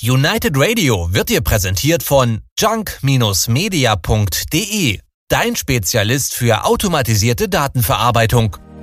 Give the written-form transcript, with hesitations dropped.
United Radio wird dir präsentiert von junk-media.de, dein Spezialist für automatisierte Datenverarbeitung.